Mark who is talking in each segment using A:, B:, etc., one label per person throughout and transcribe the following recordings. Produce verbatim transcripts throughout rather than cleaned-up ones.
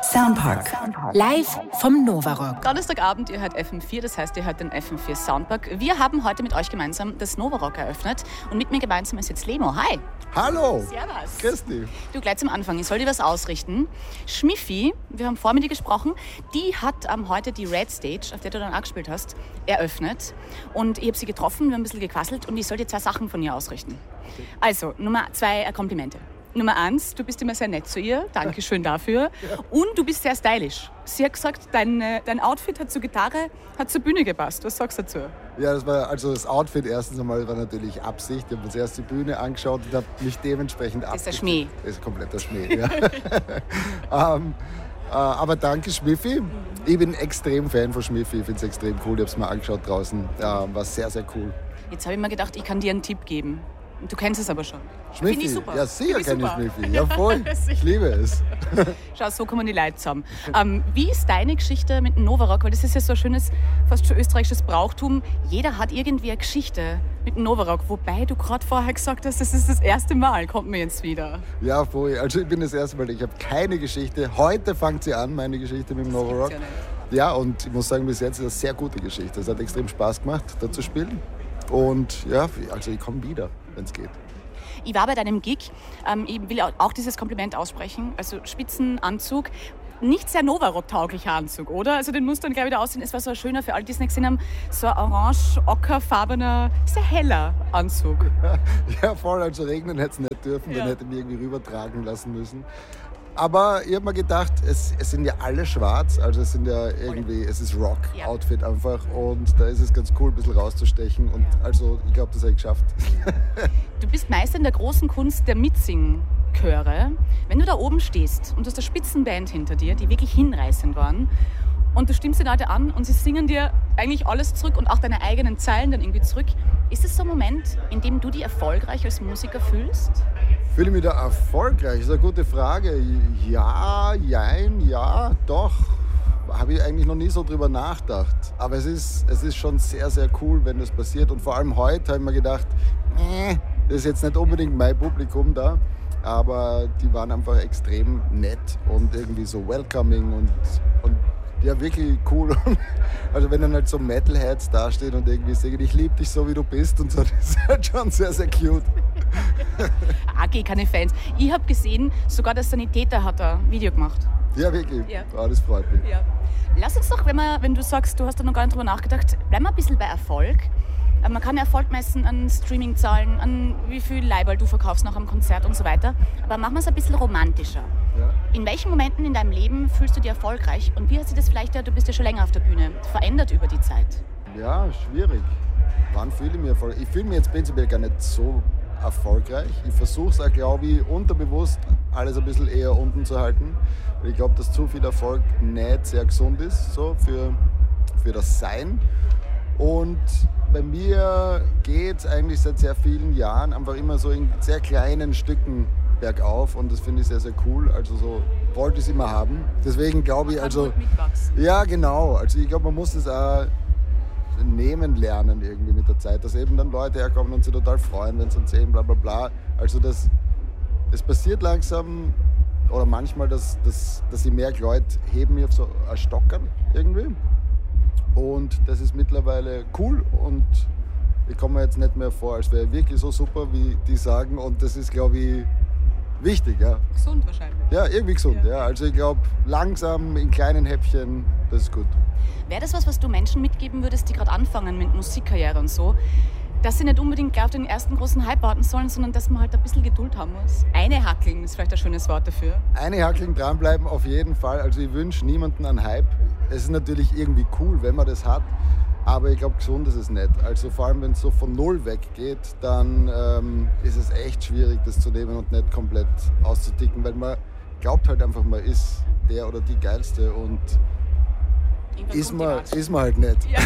A: Soundpark. Live vom Novarock.
B: Donnerstagabend, ihr hört F M vier, das heißt, ihr hört den F M vier Soundpark. Wir haben heute mit euch gemeinsam das Novarock eröffnet und mit mir gemeinsam ist jetzt Lemo. Hi.
C: Hallo.
B: Servus.
C: Grüß dich.
B: Du, gleich zum Anfang, ich soll dir was ausrichten. Schmiffi, wir haben vor mit dir gesprochen, die hat ähm, heute die Red Stage, auf der du dann auch gespielt hast, eröffnet. Und ich habe sie getroffen, wir haben ein bisschen gequasselt und ich soll dir zwei Sachen von ihr ausrichten. Also, Nummer zwei, äh, Komplimente. Nummer eins, du bist immer sehr nett zu ihr, Dankeschön dafür. Ja. Und du bist sehr stylisch. Sie hat gesagt, dein, dein Outfit hat zur Gitarre, hat zur Bühne gepasst. Was sagst du dazu?
C: Ja, das war also das Outfit erstens einmal war natürlich Absicht. Ich habe uns erst die Bühne angeschaut und habe mich dementsprechend abgekleidet.
B: Das ist der Schmäh.
C: Das ist kompletter Schmäh, ja. ähm, äh, aber danke, Schmiffi. Ich bin extrem Fan von Schmiffi. Ich finde es extrem cool. Ich habe es mir angeschaut draußen. Äh, war sehr, sehr cool.
B: Jetzt habe ich mir gedacht, ich kann dir einen Tipp geben. Du kennst es aber schon.
C: Schmiffi?
B: Finde ich super.
C: Ja, sicher kenne ich Schmiffi.
B: Ja,
C: ja, voll. Ich liebe es.
B: Schau, so kommen die Leute zusammen. Ähm, wie ist deine Geschichte mit dem Novarock? Weil das ist ja so ein schönes, fast schon österreichisches Brauchtum. Jeder hat irgendwie eine Geschichte mit dem Novarock. Wobei du gerade vorher gesagt hast, das ist das erste Mal. Kommt mir jetzt wieder.
C: Ja, voll. Also ich bin das erste Mal. Ich habe keine Geschichte. Heute fängt sie an, meine Geschichte mit dem Novarock. Ja, und ich muss sagen, bis jetzt ist das eine sehr gute Geschichte. Es hat extrem Spaß gemacht, da zu spielen. Und ja, also ich komme wieder, wenn es geht.
B: Ich war bei deinem Gig, ähm, ich will auch dieses Kompliment aussprechen, also Spitzenanzug, nicht sehr Novarock-tauglicher Anzug, oder? Also den muss dann gleich wieder aussehen, es war so ein schöner, für alle, die es nicht gesehen haben, so ein orange-ockerfarbener, sehr heller Anzug.
C: Ja, voll, also regnen hätte es nicht dürfen, ja. Den hätte ich mir irgendwie rübertragen lassen müssen. Aber ich habe mir gedacht, es, es sind ja alle schwarz, also es sind ja irgendwie, es ist Rock-Outfit einfach und da ist es ganz cool, ein bisschen rauszustechen und also ich glaube, das habe ich geschafft.
B: Du bist Meister in der großen Kunst der Mitsing-Chöre. Wenn du da oben stehst und du hast eine Spitzenband hinter dir, die wirklich hinreißend waren und du stimmst die Leute an und sie singen dir eigentlich alles zurück und auch deine eigenen Zeilen dann irgendwie zurück, ist es so ein Moment, in dem du dich erfolgreich als Musiker fühlst?
C: Fühle ich mich da erfolgreich? Das ist eine gute Frage. Ja, jein, ja, doch. Habe ich eigentlich noch nie so drüber nachgedacht. Aber es ist, es ist schon sehr, sehr cool, wenn das passiert. Und vor allem heute habe ich mir gedacht, äh, das ist jetzt nicht unbedingt mein Publikum da. Aber die waren einfach extrem nett und irgendwie so welcoming und, und ja, wirklich cool. Also wenn dann halt so Metalheads dastehen und irgendwie sagen, ich liebe dich so, wie du bist und so, das ist halt schon sehr, sehr cute.
B: Okay, keine Fans. Ich habe gesehen, sogar der Sanitäter hat ein Video gemacht.
C: Ja, wirklich?
B: Ja.
C: Oh, das freut mich.
B: Ja. Lass uns doch, wenn, wir, wenn du sagst, du hast da noch gar nicht drüber nachgedacht, bleiben wir ein bisschen bei Erfolg. Man kann Erfolg messen an Streaming-Zahlen, an wie viel Leiberl du verkaufst nach einem Konzert und so weiter. Aber machen wir es ein bisschen romantischer. Ja. In welchen Momenten in deinem Leben fühlst du dich erfolgreich? Und wie hat sich das vielleicht, du bist ja schon länger auf der Bühne, verändert über die Zeit?
C: Ja, schwierig. Wann fühle ich mich erfolgreich? Ich fühle mich jetzt prinzipiell gar nicht so erfolgreich. Ich versuche es auch, glaube ich, unterbewusst alles ein bisschen eher unten zu halten. Weil ich glaube, dass zu viel Erfolg nicht sehr gesund ist so für, für das Sein. Und bei mir geht es eigentlich seit sehr vielen Jahren einfach immer so in sehr kleinen Stücken bergauf und das finde ich sehr, sehr cool. Also so wollte ich es immer haben. Deswegen glaube ich, also... Ja, genau. Also ich glaube, man muss es auch nehmen lernen irgendwie mit der Zeit, dass eben dann Leute herkommen und sich total freuen, wenn sie uns sehen, bla bla bla. Also das, das passiert langsam oder manchmal, dass, dass, dass ich merke, Leute heben mich auf so ein Stockern irgendwie. Und das ist mittlerweile cool und ich komme mir jetzt nicht mehr vor, als wäre wirklich so super, wie die sagen. Und das ist, glaube ich, wichtig. Ja.
B: Gesund wahrscheinlich.
C: Ja, irgendwie gesund. Ja. Ja. Also ich glaube, langsam in kleinen Häppchen, das ist gut.
B: Wäre das was, was du Menschen mitgeben würdest, die gerade anfangen mit Musikkarriere und so, dass sie nicht unbedingt gleich auf den ersten großen Hype warten sollen, sondern dass man halt ein bisschen Geduld haben muss? Eine Hackeln ist vielleicht ein schönes Wort dafür.
C: Eine Hackeln dranbleiben auf jeden Fall. Also ich wünsche niemanden einen Hype. Es ist natürlich irgendwie cool, wenn man das hat, aber ich glaube, gesund ist es nicht. Also vor allem, wenn es so von Null weggeht, dann ähm, ist es echt schwierig, das zu nehmen und nicht komplett auszuticken, weil man glaubt halt einfach, man ist der oder die Geilste und ist man, ist man halt nicht. Ja.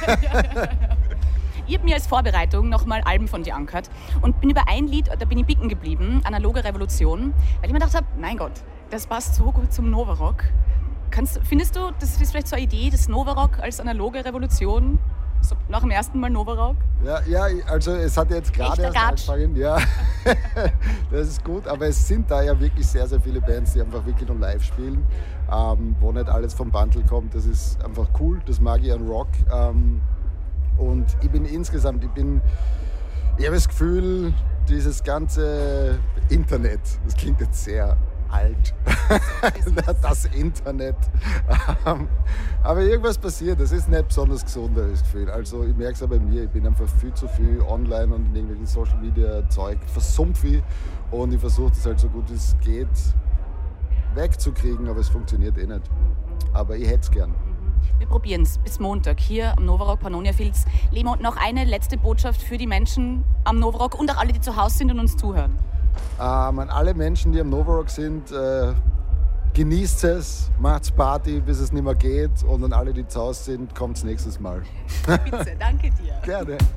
B: Ich habe mir als Vorbereitung nochmal Alben von dir angehört und bin über ein Lied, da bin ich bicken geblieben, Analoge Revolution, weil ich mir gedacht habe, mein Gott, das passt so gut zum Novarock. Kannst, findest du, das ist vielleicht so eine Idee, das Novarock als analoge Revolution? So, nach dem ersten Mal Novarock?
C: Ja, ja, also es hat jetzt gerade erst
B: Gatsch.
C: angefangen. Ja, das ist gut, aber es sind da ja wirklich sehr, sehr viele Bands, die einfach wirklich nur live spielen, ähm, wo nicht alles vom Bundle kommt. Das ist einfach cool, das mag ich an Rock. Ähm, und ich bin insgesamt, ich bin, ich habe das Gefühl, dieses ganze Internet, das klingt jetzt sehr alt, das Internet. Aber irgendwas passiert, das ist nicht besonders gesund, habe ich das Gefühl. Also ich merke es auch bei mir, ich bin einfach viel zu viel online und in irgendwelchen Social Media Zeug versumpfe und ich versuche das halt so gut wie es geht wegzukriegen, aber es funktioniert eh nicht. Aber ich hätte es gern.
B: Wir probieren es bis Montag hier am Novarock Pannonia Fields. Lemo, noch eine letzte Botschaft für die Menschen am Novarock und auch alle, die zu Hause sind und uns zuhören.
C: Ähm, an alle Menschen, die am Novarock sind, äh, genießt es, macht's Party, bis es nicht mehr geht. Und an alle, die zu Hause sind, kommt's nächstes Mal.
B: Bitte, danke dir.
C: Gerne.